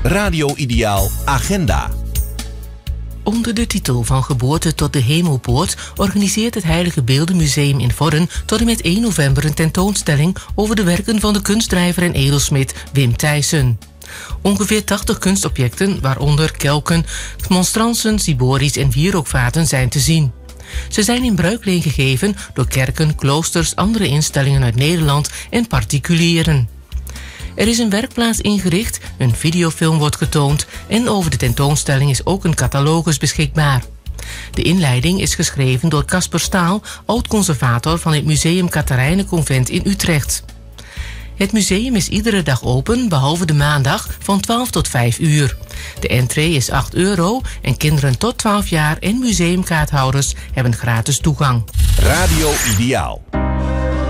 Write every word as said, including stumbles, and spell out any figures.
Radio Ideaal Agenda. Onder de titel Van Geboorte tot de Hemelpoort organiseert het Heilige Beeldenmuseum in Vorden tot en met één november een tentoonstelling over de werken van de kunstdrijver en edelsmid Wim Thijssen. Ongeveer tachtig kunstobjecten, waaronder kelken, monstransen, cibories en wierookvaten zijn te zien. Ze zijn in bruikleen gegeven door kerken, kloosters, andere instellingen uit Nederland en particulieren. Er is een werkplaats ingericht, een videofilm wordt getoond en over de tentoonstelling is ook een catalogus beschikbaar. De inleiding is geschreven door Casper Staal, oud-conservator van het Museum Catharijnenconvent in Utrecht. Het museum is iedere dag open, behalve de maandag, van twaalf tot vijf uur. De entree is acht euro en kinderen tot twaalf jaar en museumkaarthouders hebben gratis toegang. Radio Ideaal.